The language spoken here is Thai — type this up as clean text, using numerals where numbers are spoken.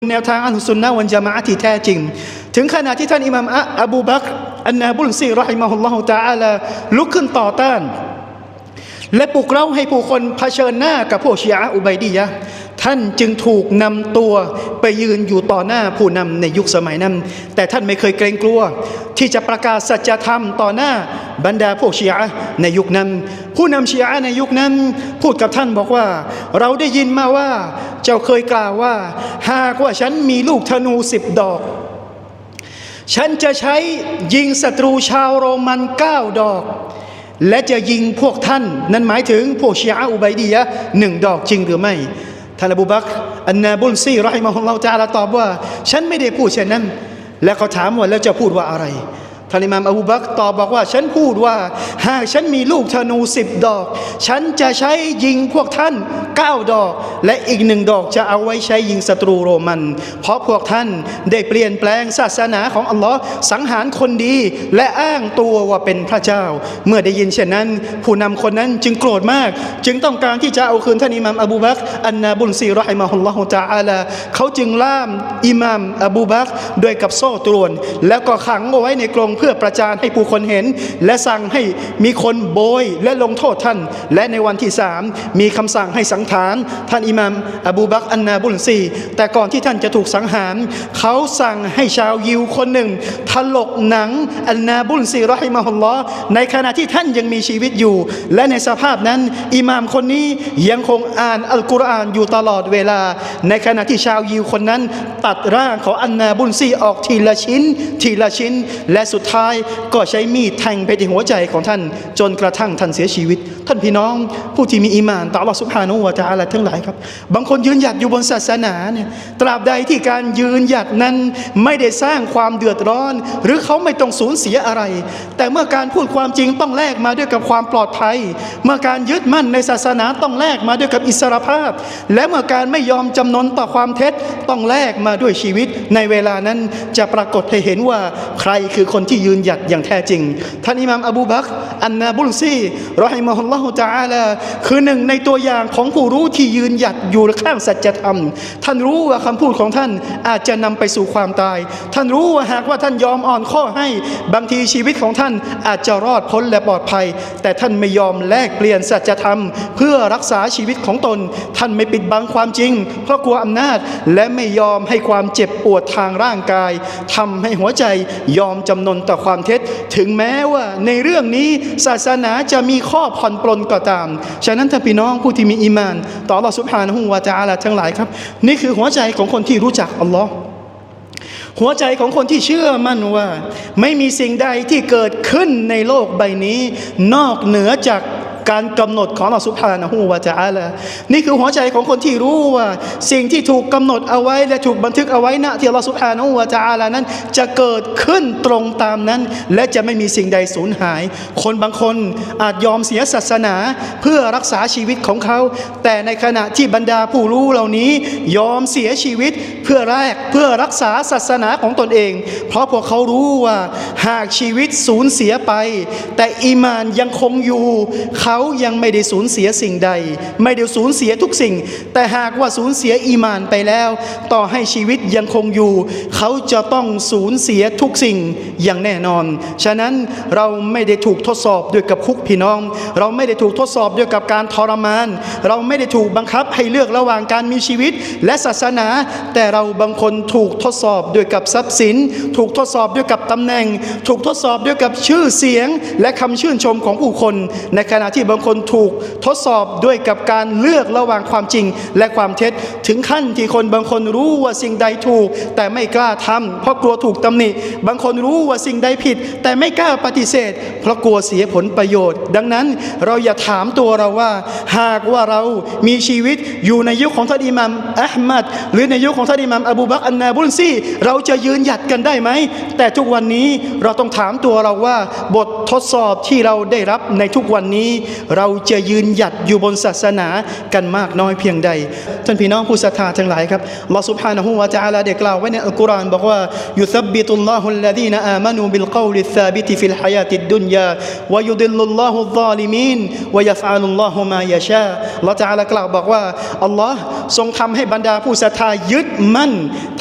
แนวทางอัลลอฮฺซุนนะฮ์วัลญะมาอะห์ที่แท้จริงถึงขนาดที่ท่านอิหม่ามอบูบักรอันนาบุลซีเราะฮิมะฮุลลอฮุตะอาลาลุกขึ้นต่อต้านและปลุกเร้าให้ผู้คนเผชิญหน้ากับพวกชีอะห์อุบัยดียะห์ท่านจึงถูกนำตัวไปยืนอยู่ต่อหน้าผู้นำในยุคสมัยนั้นแต่ท่านไม่เคยเกรงกลัวที่จะประกาศสัจธรรมต่อหน้าบรรดาพวกชีอะห์ในยุคนั้นผู้นำชีอะห์ในยุคนั้นพูดกับท่านบอกว่าเราได้ยินมาว่าเจ้าเคยกล่าวว่าหากว่าฉันมีลูกธนู10 ดอกฉันจะใช้ยิงศัตรูชาวโรมัน9 ดอกและจะยิงพวกท่านนั้นหมายถึงพวกชีอะห์อุบัยดียะห์1 ดอกจริงหรือไม่ท่านอบูบักรอันนาบุลซีเราะฮิมะฮุลลอฮุตะอาลาตอบว่าฉันไม่ได้พูดเช่นนั้นและเขาถามว่าแล้วจะพูดว่าอะไรท่านอิหม่ามอบูบักรตอบบอกว่าฉันพูดว่าหากฉันมีลูกธนู10 ดอกฉันจะใช้ยิงพวกท่าน9 ดอกและอีก1 ดอกจะเอาไว้ใช้ยิงศัตรูโรมันเพราะพวกท่านได้เปลี่ยนแปลงศาสนาของอัลลอฮ์สังหารคนดีและอ้างตัวว่าเป็นพระเจ้าเมื่อได้ยินเช่นนั้นผู้นำคนนั้นจึงโกรธมากจึงต้องการที่จะเอาคืนท่านอิหม่ามอบูบักรอันนาบุลซีเราะฮิมะฮุลลอฮุตะอาลาเขาจึงล่ามอิหม่ามอบูบักรด้วยกับโซ่ตรวนแล้วก็ขังเอาไว้ในกรงเพื่อประจานให้ผู้คนเห็นและสั่งให้มีคนโบยและลงโทษท่านและในวันที่3มีคำสั่งให้สังหารท่านอิหม่ามอบูบักรอันนาบุลซีแต่ก่อนที่ท่านจะถูกสังหารเขาสั่งให้ชาวยิวคนหนึ่งถลกหนังอันนาบุลซีเราะฮิมะฮุลลอฮ์ในขณะที่ท่านยังมีชีวิตอยู่และในสภาพนั้นอิหม่ามคนนี้ยังคงอ่านอัลกุรอานอยู่ตลอดเวลาในขณะที่ชาวยิวคนนั้นตัดร่างของอันนาบุลซีออกทีละชิ้นและสุดท้ายก็ใช้มีดแทงไปที่หัวใจของท่านจนกระทั่งท่านเสียชีวิตท่านพี่น้องผู้ที่มีอีหม่านต่ออัลเลาะห์ซุบฮานะฮูวะตะอาลาทั้งหลายครับบางคนยืนหยัดอยู่บนศาสนาเนี่ยตราบใดที่การยืนหยัดนั้นไม่ได้สร้างความเดือดร้อนหรือเขาไม่ต้องสูญเสียอะไรแต่เมื่อการพูดความจริงต้องแลกมาด้วยกับความปลอดภัยเมื่อการยึดมั่นในศาสนาต้องแลกมาด้วยกับอิสรภาพและเมื่อการไม่ยอมจำนนต่อความเท็จต้องแลกมาด้วยชีวิตในเวลานั้นจะปรากฏให้เห็นว่าใครคือคนที่ยืนหยัดอย่างแท้จริงท่านอิหม่ามอบูบักรอันนาบุลซีเราะฮิมะฮุลลอฮุตะอาลาคือหนึ่งในตัวอย่างของผู้รู้ที่ยืนหยัดอยู่ข้างสัจธรรมท่านรู้ว่าคำพูดของท่านอาจจะนำไปสู่ความตายท่านรู้ว่าหากว่าท่านยอมอ่อนข้อให้บางทีชีวิตของท่านอาจจะรอดพ้นและปลอดภัยแต่ท่านไม่ยอมแลกเปลี่ยนสัจธรรมเพื่อรักษาชีวิตของตนท่านไม่ปิดบังความจริงเพราะกลัวอำนาจและไม่ยอมให้ความเจ็บปวดทางร่างกายทำให้หัวใจยอมจำนนต่อความเท็จถึงแม้ว่าในเรื่องนี้ศาสนาจะมีข้อผ่อนปลนก็ตามฉะนั้นถ้าพี่น้องผู้ที่มีอีหม่านต่ออัลเลาะห์ซุบฮานะฮูวะตะอาลาทั้งหลายครับนี่คือหัวใจของคนที่รู้จักอัลลอฮ์หัวใจของคนที่เชื่อมั่นว่าไม่มีสิ่งใดที่เกิดขึ้นในโลกใบนี้นอกเหนือจากการกำหนดของอัลเลาะห์ซุบฮานะฮูวะตะอาลานี่คือหัวใจของคนที่รู้ว่าสิ่งที่ถูกกำหนดเอาไว้และถูกบันทึกเอาไว้ณที่อัลเลาะห์ซุบฮานะฮูวะตะอาลานั้นจะเกิดขึ้นตรงตามนั้นและจะไม่มีสิ่งใดสูญหายคนบางคนอาจยอมเสียศาสนาเพื่อรักษาชีวิตของเขาแต่ในขณะที่บรรดาผู้รู้เหล่านี้ยอมเสียชีวิตเพื่อรักษาศาสนาของตนเองเพราะพวกเขารู้ว่าหากชีวิตสูญเสียไปแต่อีหม่านยังคงอยู่เขายังไม่ได้สูญเสียสิ่งใดไม่ได้สูญเสียทุกสิ่งแต่หากว่าสูญเสียอีหม่านไปแล้วต่อให้ชีวิตยังคงอยู่เขาจะต้องสูญเสียทุกสิ่งอย่างแน่นอนฉะนั้นเราไม่ได้ถูกทดสอบด้วยกับคุกพี่น้องเราไม่ได้ถูกทดสอบด้วยกับการทรมานเราไม่ได้ถูกบังคับให้เลือกระหว่างการมีชีวิตและศาสนาแต่เราบางคนถูกทดสอบด้วยกับทรัพย์สินถูกทดสอบด้วยกับตำแหน่งถูกทดสอบด้วยกับชื่อเสียงและคำชื่นชมของผู้คนในขณะที่บางคนถูกทดสอบด้วยกับการเลือกระหว่างความจริงและความเท็จถึงขั้นที่คนบางคนรู้ว่าสิ่งใดถูกแต่ไม่กล้าทำเพราะกลัวถูกตำหนิบางคนรู้ว่าสิ่งใดผิดแต่ไม่กล้าปฏิเสธเพราะกลัวเสียผลประโยชน์ดังนั้นเราอย่าถามตัวเราว่าหากว่าเรามีชีวิตอยู่ในยุคของท่านอิหม่ามอะห์มัดหรือในยุคของท่านอิหม่ามอบูบักรอันนาบุลซีเราจะยืนหยัดกันได้ไหมแต่ทุกวันนี้เราต้องถามตัวเราว่าบททดสอบที่เราได้รับในทุกวันนี้เราจะยืนหยัดอยู่บนศาสนากันมากน้อยเพียงใดท่านพี่น้องผู้ศรัทธาทั้งหลายครับอัลเลาะห์ซุบฮานะฮูวะตะอาลาได้กล่าวไว้ในอัลกุรอานบอกว่ายุซับบิตุลลอฮุลลซีนอามานูบิลกอลิซซาบิติฟิลฮายาติดดุนยาวะยุดิลลุลลอฮุซซาลิมีนวะยัฟอาลุลลอฮุมายะชาอัลเลาะห์ตะอาลากล่าวบอกว่าอัลเลาะห์ทรงทำให้บรรดาผู้ศรัทธายึดมั่น